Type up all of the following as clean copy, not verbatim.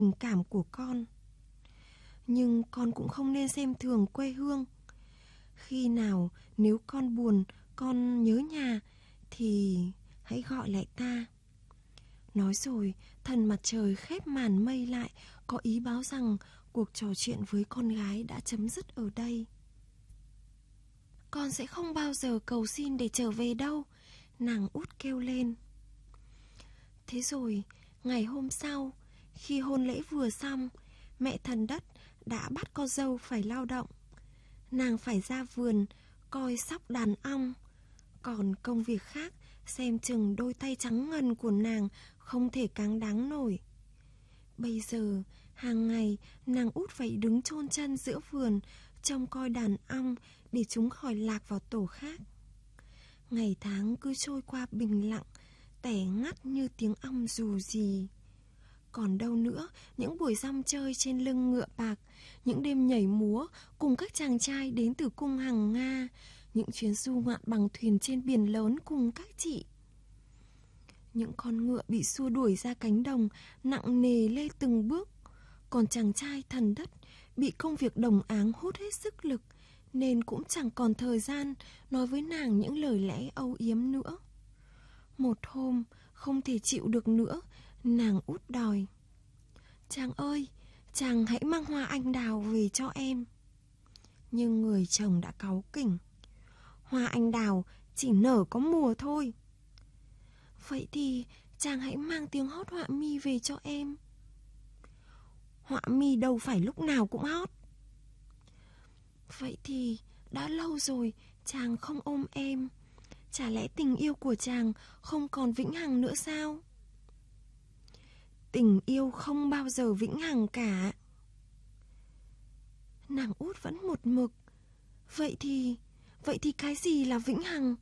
tình cảm của con. Nhưng con cũng không nên xem thường quê hương. Khi nào nếu con buồn, con nhớ nhà thì hãy gọi lại ta. Nói rồi, thần mặt trời khép màn mây lại, có ý báo rằng cuộc trò chuyện với con gái đã chấm dứt ở đây. Con sẽ không bao giờ cầu xin để trở về đâu, nàng út kêu lên. Thế rồi, ngày hôm sau, khi hôn lễ vừa xong, mẹ thần đất đã bắt con dâu phải lao động. Nàng phải ra vườn, coi sóc đàn ong. Còn công việc khác, xem chừng đôi tay trắng ngần của nàng không thể cáng đáng nổi. Bây giờ, hàng ngày, nàng út phải đứng chôn chân giữa vườn, trông coi đàn ong để chúng khỏi lạc vào tổ khác. Ngày tháng cứ trôi qua bình lặng, tẻ ngắt như tiếng ong dù gì. Còn đâu nữa, những buổi rong chơi trên lưng ngựa bạc, những đêm nhảy múa cùng các chàng trai đến từ cung Hằng Nga, những chuyến du ngoạn bằng thuyền trên biển lớn cùng các chị. Những con ngựa bị xua đuổi ra cánh đồng, nặng nề lê từng bước. Còn chàng trai thần đất bị công việc đồng áng hút hết sức lực, nên cũng chẳng còn thời gian nói với nàng những lời lẽ âu yếm nữa. Một hôm, không thể chịu được nữa, nàng út đòi. Chàng ơi, chàng hãy mang hoa anh đào về cho em. Nhưng người chồng đã cáu kỉnh. Hoa anh đào chỉ nở có mùa thôi. Vậy thì chàng hãy mang tiếng hót họa mi về cho em. Họa mi đâu phải lúc nào cũng hót. Vậy thì đã lâu rồi chàng không ôm em. Chả lẽ tình yêu của chàng không còn vĩnh hằng nữa sao? Tình yêu không bao giờ vĩnh hằng cả. Nàng út vẫn một mực. Vậy thì cái gì là vĩnh hằng?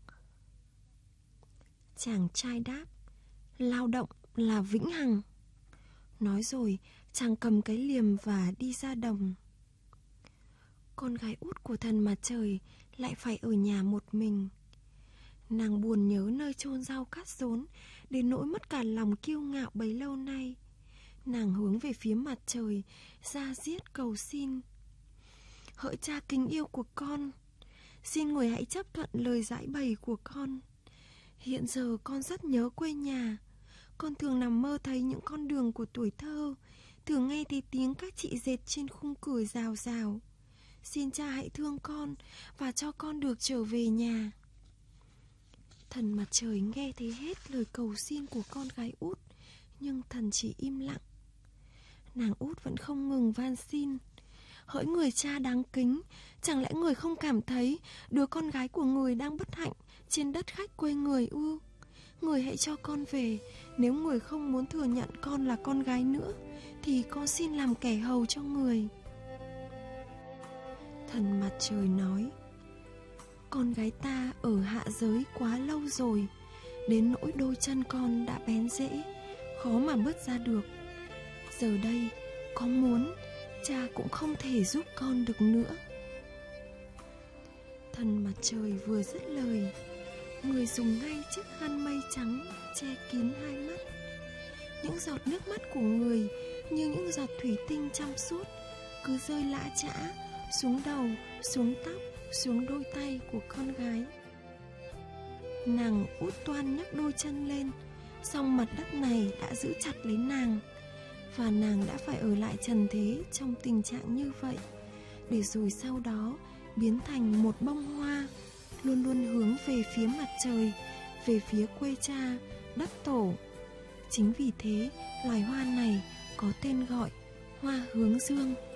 Chàng trai đáp, lao động là vĩnh hằng. Nói rồi, chàng cầm cái liềm và đi ra đồng. Con gái út của thần mặt trời lại phải ở nhà một mình. Nàng buồn nhớ nơi chôn rau cát rốn, đến nỗi mất cả lòng kiêu ngạo bấy lâu nay. Nàng hướng về phía mặt trời, ra diết cầu xin. Hỡi cha kính yêu của con, xin người hãy chấp thuận lời giải bày của con. Hiện giờ con rất nhớ quê nhà. Con thường nằm mơ thấy những con đường của tuổi thơ, thường nghe thấy tiếng các chị dệt trên khung cửa rào rào. Xin cha hãy thương con và cho con được trở về nhà. Thần mặt trời nghe thấy hết lời cầu xin của con gái út, nhưng thần chỉ im lặng. Nàng út vẫn không ngừng van xin. Hỡi người cha đáng kính, chẳng lẽ người không cảm thấy đứa con gái của người đang bất hạnh trên đất khách quê người ư? Người hãy cho con về. Nếu người không muốn thừa nhận con là con gái nữa, thì con xin làm kẻ hầu cho người. Thần mặt trời nói, con gái ta ở hạ giới quá lâu rồi, đến nỗi đôi chân con đã bén rễ, khó mà bước ra được. Giờ đây, có muốn, cha cũng không thể giúp con được nữa. Thần mặt trời vừa dứt lời, người dùng ngay chiếc khăn mây trắng che kín hai mắt. Những giọt nước mắt của người như những giọt thủy tinh trong suốt cứ rơi lã chã xuống đầu, xuống tóc, xuống đôi tay của con gái. Nàng út toan nhấc đôi chân lên, song mặt đất này đã giữ chặt lấy nàng, và nàng đã phải ở lại trần thế trong tình trạng như vậy, để rồi sau đó biến thành một bông hoa, luôn luôn hướng về phía mặt trời, về phía quê cha, đất tổ. Chính vì thế, loài hoa này có tên gọi hoa hướng dương.